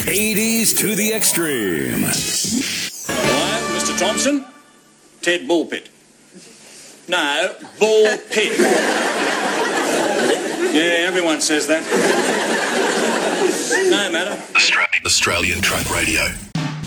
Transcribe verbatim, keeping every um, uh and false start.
eighties to the extreme. Hello, Mister Thompson? Ted Bullpit. No, Ball Pit. Yeah, everyone says that. No matter. Australian, Australian Truck Radio.